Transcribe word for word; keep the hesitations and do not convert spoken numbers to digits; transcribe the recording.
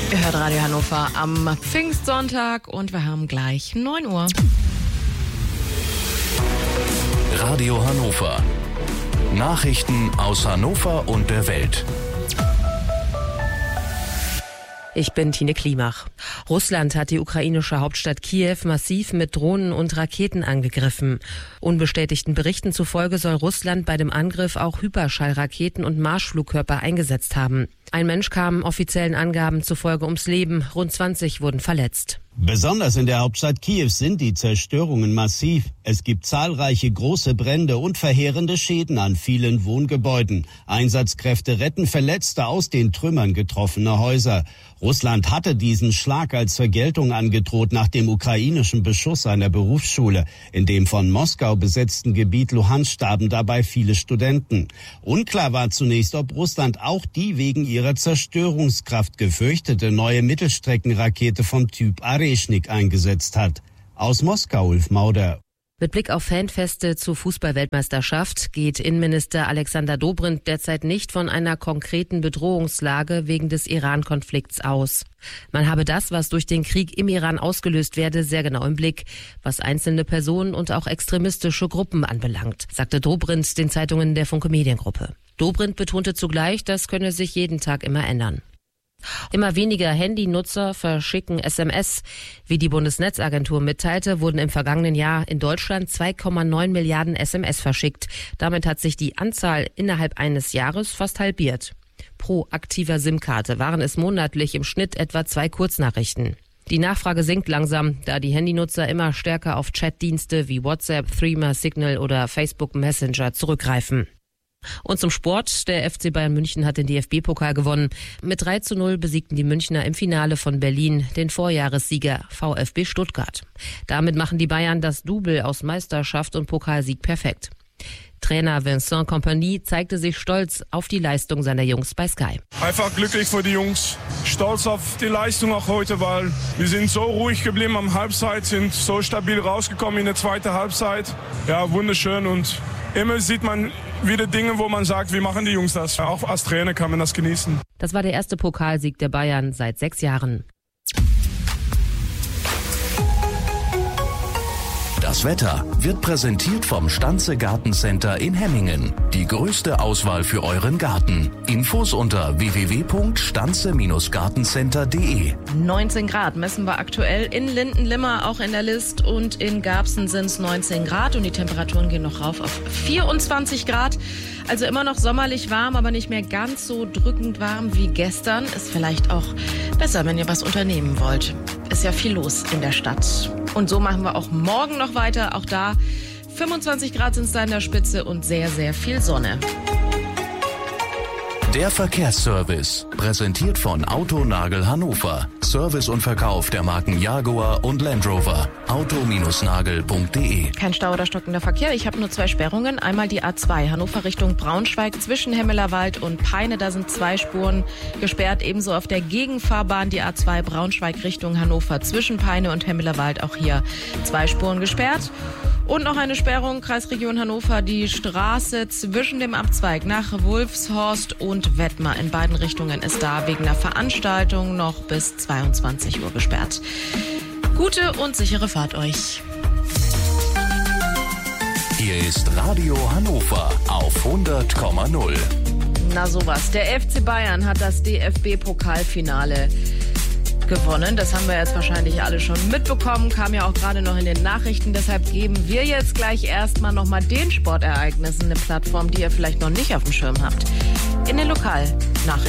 Ihr hört Radio Hannover am Pfingstsonntag und wir haben gleich neun Uhr. Radio Hannover. Nachrichten aus Hannover und der Welt. Ich bin Tine Klimach. Russland hat die ukrainische Hauptstadt Kiew massiv mit Drohnen und Raketen angegriffen. Unbestätigten Berichten zufolge soll Russland bei dem Angriff auch Hyperschallraketen und Marschflugkörper eingesetzt haben. Ein Mensch kam offiziellen Angaben zufolge ums Leben, rund zwanzig wurden verletzt. Besonders in der Hauptstadt Kiew sind die Zerstörungen massiv. Es gibt zahlreiche große Brände und verheerende Schäden an vielen Wohngebäuden. Einsatzkräfte retten Verletzte aus den Trümmern getroffener Häuser. Russland hatte diesen Schlag als Vergeltung angedroht nach dem ukrainischen Beschuss einer Berufsschule. In dem von Moskau besetzten Gebiet Luhansk starben dabei viele Studenten. Unklar war zunächst, ob Russland auch die wegen ihrer Zerstörungskraft gefürchtete neue Mittelstreckenrakete vom Typ Areshnik eingesetzt hat. Aus Moskau, Ulf Mauder. Mit Blick auf Fanfeste zur Fußball-Weltmeisterschaft geht Innenminister Alexander Dobrindt derzeit nicht von einer konkreten Bedrohungslage wegen des Iran-Konflikts aus. Man habe das, was durch den Krieg im Iran ausgelöst werde, sehr genau im Blick, was einzelne Personen und auch extremistische Gruppen anbelangt, sagte Dobrindt den Zeitungen der Funke Mediengruppe. Dobrindt betonte zugleich, das könne sich jeden Tag immer ändern. Immer weniger Handynutzer verschicken S M S. Wie die Bundesnetzagentur mitteilte, wurden im vergangenen Jahr in Deutschland zwei Komma neun Milliarden S M S verschickt. Damit hat sich die Anzahl innerhalb eines Jahres fast halbiert. Pro aktiver SIM-Karte waren es monatlich im Schnitt etwa zwei Kurznachrichten. Die Nachfrage sinkt langsam, da die Handynutzer immer stärker auf Chatdienste wie WhatsApp, Threema, Signal oder Facebook Messenger zurückgreifen. Und zum Sport. Der F C Bayern München hat den D F B-Pokal gewonnen. Mit drei zu null besiegten die Münchner im Finale von Berlin den Vorjahressieger VfB Stuttgart. Damit machen die Bayern das Double aus Meisterschaft und Pokalsieg perfekt. Trainer Vincent Kompany zeigte sich stolz auf die Leistung seiner Jungs bei Sky. Einfach glücklich für die Jungs, stolz auf die Leistung auch heute, weil wir sind so ruhig geblieben am Halbzeit, sind so stabil rausgekommen in der zweiten Halbzeit. Ja, wunderschön und immer sieht man wieder Dinge, wo man sagt, wie machen die Jungs das? Auch als Trainer kann man das genießen. Das war der erste Pokalsieg der Bayern seit sechs Jahren. Das Wetter wird präsentiert vom Stanze Gartencenter in Hemmingen. Die größte Auswahl für euren Garten. Infos unter w w w punkt stanze gartencenter punkt d e. neunzehn Grad messen wir aktuell in Lindenlimmer, auch in der List, und in Garbsen sind es neunzehn Grad und die Temperaturen gehen noch rauf auf vierundzwanzig Grad. Also immer noch sommerlich warm, aber nicht mehr ganz so drückend warm wie gestern. Ist vielleicht auch besser, wenn ihr was unternehmen wollt. Ist ja viel los in der Stadt. Und so machen wir auch morgen noch weiter. Auch da fünfundzwanzig Grad sind es da in der Spitze und sehr, sehr viel Sonne. Der Verkehrsservice, präsentiert von Autonagel Hannover. Service und Verkauf der Marken Jaguar und Land Rover. auto nagel punkt d e. Kein Stau oder stockender Verkehr. Ich habe nur zwei Sperrungen. Einmal die A zwei, Hannover Richtung Braunschweig zwischen Hemmelerwald und Peine. Da sind zwei Spuren gesperrt. Ebenso auf der Gegenfahrbahn die A zwei Braunschweig Richtung Hannover zwischen Peine und Hemmelerwald. Auch hier zwei Spuren gesperrt. Und noch eine Sperrung, Kreisregion Hannover, die Straße zwischen dem Abzweig nach Wulfshorst und Wettmar in beiden Richtungen ist da wegen einer Veranstaltung noch bis zweiundzwanzig Uhr gesperrt. Gute und sichere Fahrt euch. Hier ist Radio Hannover auf hundert Komma null. Na sowas, der F C Bayern hat das D F B-Pokalfinale gewonnen. Das haben wir jetzt wahrscheinlich alle schon mitbekommen, kam ja auch gerade noch in den Nachrichten. Deshalb geben wir jetzt gleich erstmal nochmal den Sportereignissen eine Plattform, die ihr vielleicht noch nicht auf dem Schirm habt. In den Lokalnachrichten.